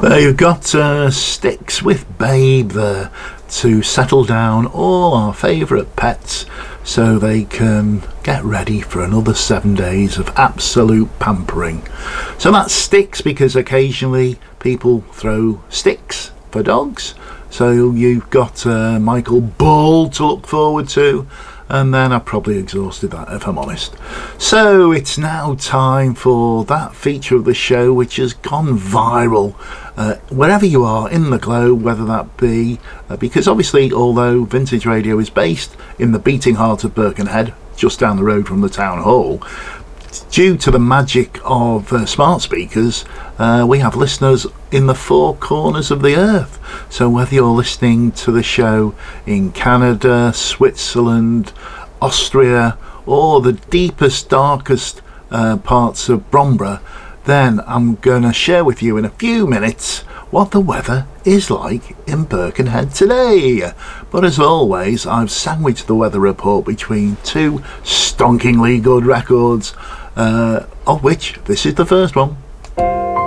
You've got Styx with Babe there to settle down all our favourite pets so they can get ready for another 7 days of absolute pampering. So that's Styx, because occasionally people throw sticks for dogs. So you've got Michael Bull to look forward to, and then I've probably exhausted that, if I'm honest. So it's now time for that feature of the show which has gone viral wherever you are in the globe, whether that be because obviously, although Vintage Radio is based in the beating heart of Birkenhead, just down the road from the town hall, due to the magic of smart speakers, we have listeners in the four corners of the earth. So whether you're listening to the show in Canada, Switzerland, Austria, or the deepest, darkest parts of Bromborough, then I'm going to share with you in a few minutes what the weather is like in Birkenhead today. But as always, I've sandwiched the weather report between two stonkingly good records, of which this is the first one.